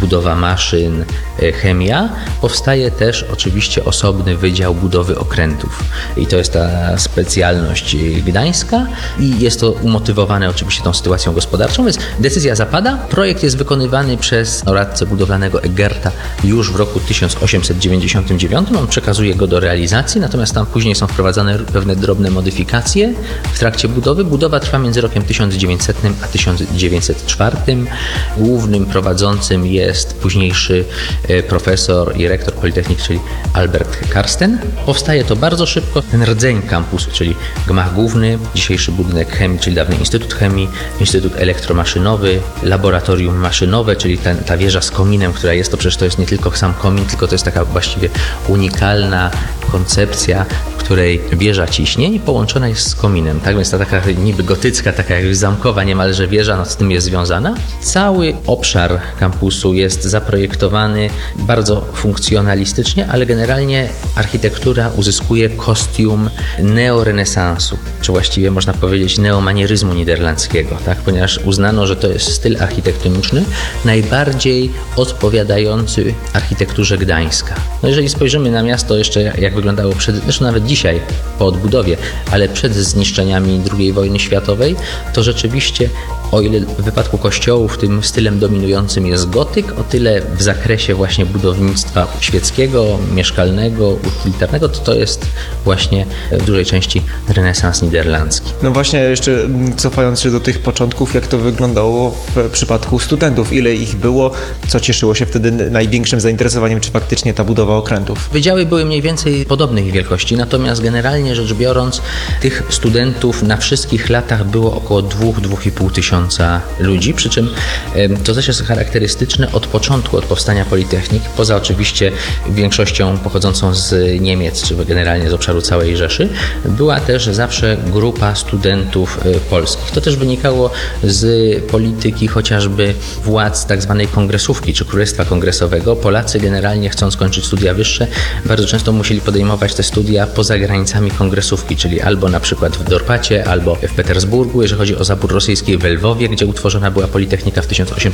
budowa maszyn, chemia, powstaje też oczywiście osobny Wydział Budowy Okrętów. I to jest ta specjalność gdańska i jest to umotywowane oczywiście tą sytuacją gospodarczą, więc decyzja zapada. Projekt jest wykonywany przez radcę budowlanego Eggerta już w roku 1899. On przekazuje go do realizacji, natomiast tam później są wprowadzane pewne drobne modyfikacje w trakcie budowy. Budowa trwa między rokiem 1900 a 1904. Głównym prowadzącym jest późniejszy profesor i rektor Politechniki, czyli Albert Karsten. Powstaje to bardzo szybko. Ten rdzeń kampusu, czyli gmach główny, dzisiejszy budynek chemii, czyli dawny Instytut Chemii, Instytut Elektromaszynowy, laboratorium maszynowe, czyli ta wieża z kominem, która jest, to przecież to jest nie tylko sam komin, tylko to jest taka właściwie unikalna koncepcja, w której wieża ciśnień połączona jest z kominem. Tak więc ta taka niby gotycka, taka jak zamkowa niemalże wieża, z tym jest związana. Cały obszar kampusu jest zaprojektowany bardzo funkcjonalistycznie, ale generalnie architektura uzyskuje kostium neorenesansu, czy właściwie można powiedzieć neomanieryzmu niderlandzkiego, tak? Ponieważ uznano, że to jest styl architektoniczny najbardziej odpowiadający architekturze Gdańska. No jeżeli spojrzymy na miasto jeszcze jak wyglądało zresztą nawet dzisiaj po odbudowie, ale przed zniszczeniami II wojny światowej, to rzeczywiście, o ile w wypadku kościołów tym stylem dominującym jest gotyk, o tyle w zakresie właśnie budownictwa świeckiego, mieszkalnego, utilitarnego, to jest właśnie w dużej części renesans niderlandzki. No właśnie, jeszcze cofając się do tych początków, jak to wyglądało w przypadku studentów? Ile ich było? Co cieszyło się wtedy największym zainteresowaniem? Czy faktycznie ta budowa okrętów? Wydziały były mniej więcej podobnych wielkości, natomiast generalnie rzecz biorąc tych studentów na wszystkich latach było około 2-2,5 tysiąca ludzi, przy czym to też jest charakterystyczne od początku, od powstania Politechnik, poza oczywiście większością pochodzącą z Niemiec, czy generalnie z obszaru całej Rzeszy, była też zawsze grupa studentów polskich. To też wynikało z polityki chociażby władz tak zwanej kongresówki, czy Królestwa Kongresowego. Polacy generalnie chcąc kończyć studia wyższe, bardzo często musieli podejmować te studia poza granicami kongresówki, czyli albo na przykład w Dorpacie, albo w Petersburgu, jeżeli chodzi o zabór rosyjski, w Lwowie, gdzie utworzona była Politechnika w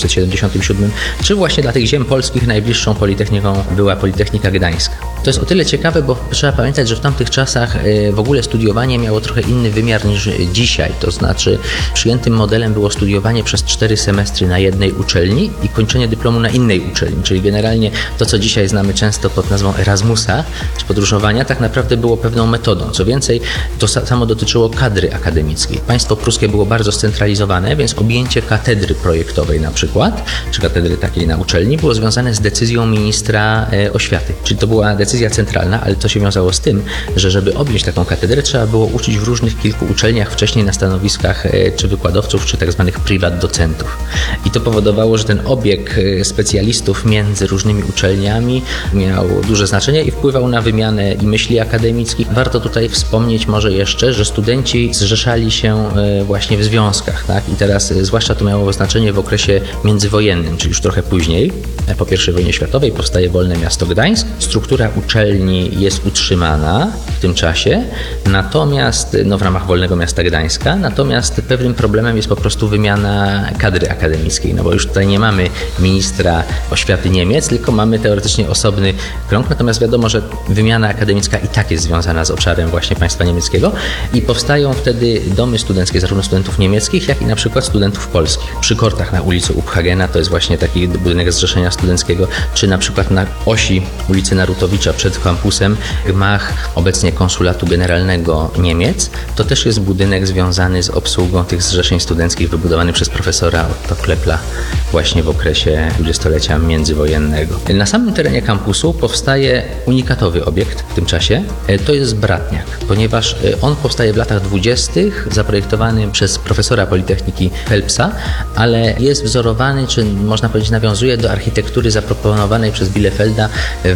1877, czy właśnie dla tych ziem polskich najbliższą politechniką była Politechnika Gdańska. To jest o tyle ciekawe, bo trzeba pamiętać, że w tamtych czasach w ogóle studiowanie miało trochę inny wymiar niż dzisiaj, to znaczy przyjętym modelem było studiowanie przez 4 semestry na jednej uczelni i kończenie dyplomu na innej uczelni, czyli generalnie to, co dzisiaj znamy często pod nazwą Erasmusa, czy podróżowania, tak naprawdę było pewną metodą. Co więcej, to samo dotyczyło kadry akademickiej. Państwo pruskie było bardzo scentralizowane, więc objęcie katedry projektowej na przykład, czy katedry takiej na uczelni było związane z decyzją ministra oświaty. Czyli to była decyzja centralna, ale to się wiązało z tym, że żeby objąć taką katedrę, trzeba było uczyć w różnych kilku uczelniach wcześniej na stanowiskach czy wykładowców, czy tak zwanych prywat docentów. I to powodowało, że ten obieg specjalistów między różnymi uczelniami miał duże znaczenie i wpływał na wymianę i myśli akademickich. Warto tutaj wspomnieć może jeszcze, że studenci zrzeszali się właśnie w związkach, tak? I teraz zwłaszcza to miało znaczenie w okresie międzywojennym, czyli już trochę później, po I wojnie światowej powstaje Wolne Miasto Gdańsk. Struktura uczelni jest utrzymana w tym czasie, natomiast w ramach Wolnego Miasta Gdańska, natomiast pewnym problemem jest po prostu wymiana kadry akademickiej, no bo już tutaj nie mamy ministra oświaty Niemiec, tylko mamy teoretycznie osobny krąg, natomiast wiadomo, że wymiana akademicka i tak jest związana z obszarem właśnie państwa niemieckiego i powstają wtedy domy studenckie zarówno studentów niemieckich, jak i na przykład studentów polskich. Przy Kortach na ulicy Uphagena, to jest właśnie taki budynek Zrzeszenia Studenckiego, czy na przykład na osi ulicy Narutowicza przed kampusem gmach obecnie Konsulatu Generalnego Niemiec. To też jest budynek związany z obsługą tych zrzeszeń studenckich wybudowany przez profesora Otto Klepla właśnie w okresie dwudziestolecia międzywojennego. Na samym terenie kampusu powstaje unikatowy obiekt w tym czasie. To jest Bratniak, ponieważ on powstaje w latach 20. zaprojektowany przez profesora Politechniki Phelpsa, ale jest wzorowany, czy można powiedzieć nawiązuje do architektury zaproponowanej przez Bielefelda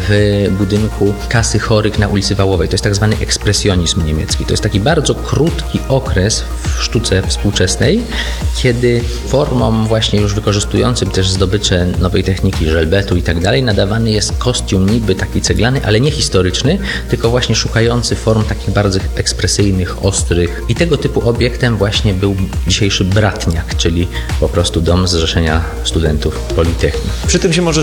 w budynku Kasy Chorych na ulicy Wałowej. To jest tak zwany ekspresjonizm niemiecki. To jest taki bardzo krótki okres w sztuce współczesnej, kiedy formom właśnie już wykorzystującym też zdobycze nowej techniki, żelbetu i tak dalej, nadawany jest kostium niby taki ceglany, ale nie historyczny, tylko właśnie szukający form takich bardzo ekspresyjnych, ostrych. I tego typu obiektem właśnie był dzisiejszy Bratniak, czyli po prostu dom Zrzeszenia Studentów Politechniki. Przy tym się może